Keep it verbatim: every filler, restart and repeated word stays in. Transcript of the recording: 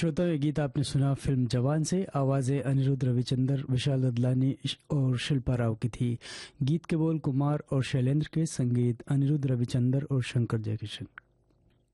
श्रोता, ये गीत आपने सुना फिल्म जवान से। आवाज़ें अनिरुद्ध रविचंद्र, विशाल ददलानी और शिल्पा राव की थी। गीत के बोल कुमार और शैलेंद्र के, संगीत अनिरुद्ध रविचंद्र और शंकर जयकिशन।